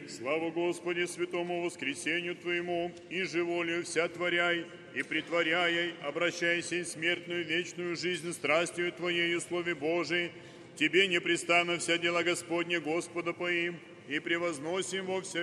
Слава Господи, святому воскресению Твоему, и же волею вся творяй, и притворяй, обращайся и смертную вечную жизнь страстью Твоею, Слове Божией, Тебе непрестанно вся дела Господня Господа поим, и превозносим во вся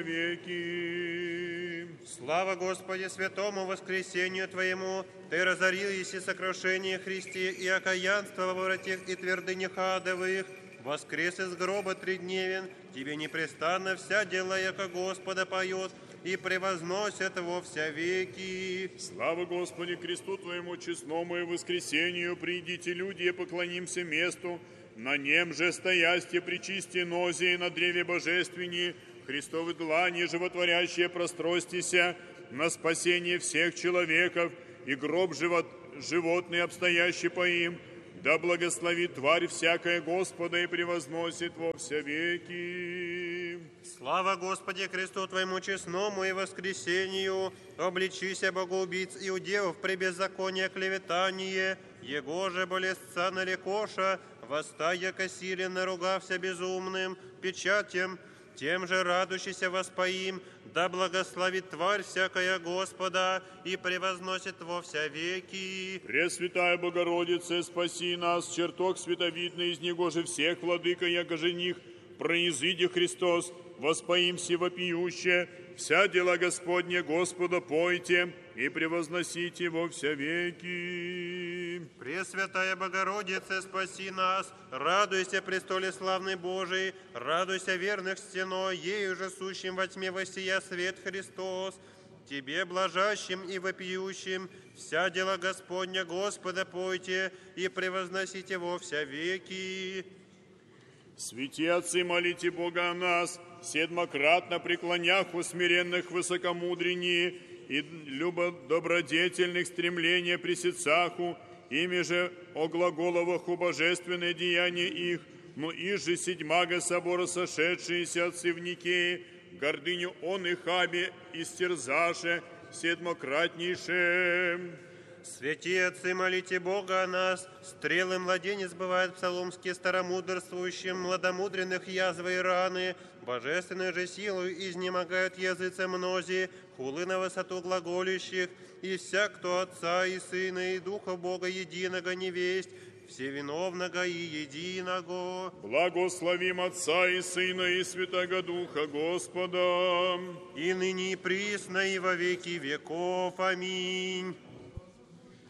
веки. Слава Господи, святому воскресению Твоему, Ты разорил еси сокрушение Христе, и окаянство во воротах и твердынях адовых, воскрес из гроба тридневен, Тебе непрестанно вся дела, яко Господа поет, и превозносят во вся веки. Слава Господи, кресту Твоему честному и воскресению, придите, люди, и поклонимся месту, на нем же стоясте причисти нози на древе божественни, Христовы длани животворящие простростися на спасение всех человеков, и гроб животный обстоящий по им, да благословит тварь всякая Господа и превозносит во вся веки. Слава Господи, кресту Твоему честному и воскресению, обличися богоубийц иудеев при беззаконии клеветание, его же болесца нарекоша, востай, яко силен, наругався безумным, печатем, тем же радующийся воспоим, да благословит тварь всякая Господа и превозносит во вся веки. Пресвятая Богородица, спаси нас, чертог световидный, из него же всех, владыка, яко жених, произыди Христос, воспоимся вопиюще, вся дела Господня Господа пойте и превозносите во вся веки. Пресвятая Богородица, спаси нас, радуйся, престоле славный Божий, радуйся верных стеной, ею же сущим во тьме воссия свет Христос. Тебе, блажащим и вопиющим, вся дела Господня Господа пойте и превозносите во вся веки. Святые отцы, молите Бога о нас, седмократно преклонях усмиренных высокомудрении и любодобродетельных стремления при сецаху, ими же о глаголовах у божественное деяние их, но и же седьмага собора сошедшиеся отцы в Никее, гордыню он и хабе истерзаше седмократнейше. Святые отцы, молите Бога о нас, стрелы младенец бывает псаломские старомудрствующим, младомудренных язвы и раны, божественную же силу изнемогают языцы мнози, хулы на высоту глаголющих, и всяк, кто Отца и Сына и Духа Бога единого не весть, всевиновного и единого. Благословим Отца и Сына и Святого Духа Господа. И ныне и присно и во веки веков. Аминь.